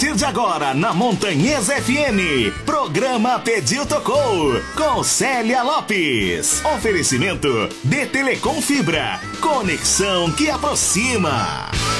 partir de agora na Montanhesa FM, programa Pediu Tocou, com Célia Lopes. Oferecimento de Telecom Fibra, conexão que aproxima.